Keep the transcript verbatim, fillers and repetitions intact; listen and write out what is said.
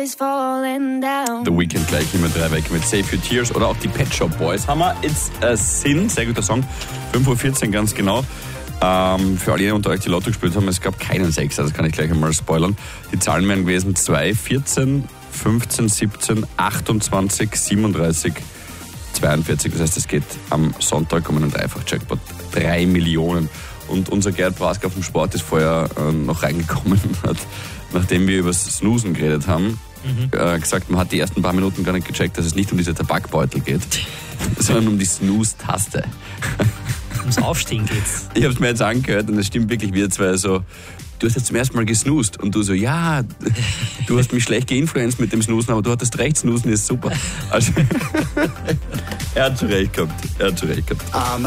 is falling down. The Weeknd gleich immer drei weg mit Save Your Tears oder auch die Pet Shop Boys haben wir. It's a Sin, sehr guter Song. fünf Uhr vierzehn ganz genau. Ähm, für alle unter euch, die Lotto gespielt haben, es gab keinen Sechser, das kann ich gleich einmal spoilern. Die Zahlen wären gewesen zwei, vierzehn, fünfzehn, siebzehn, achtundzwanzig, siebenunddreißig, zweiundvierzig. Das heißt, es geht am Sonntag um einen Dreifach-Jackpot. Drei Millionen. Und unser Gerd Prasker vom Sport ist vorher äh, noch reingekommen und hat, nachdem wir über das Snoozen geredet haben, mhm. äh, gesagt, man hat die ersten paar Minuten gar nicht gecheckt, dass es nicht um diese Tabakbeutel geht, sondern um die Snooze-Taste. Ums Aufstehen geht's. Ich habe es mir jetzt angehört und es stimmt wirklich, wir zwei so, du hast jetzt zum ersten Mal gesnoost und du so, ja, du hast mich schlecht geinfluenced mit dem Snoozen, aber du hattest recht, Snoozen ist super. Also, er hat schon recht gehabt, er hat schon recht gehabt.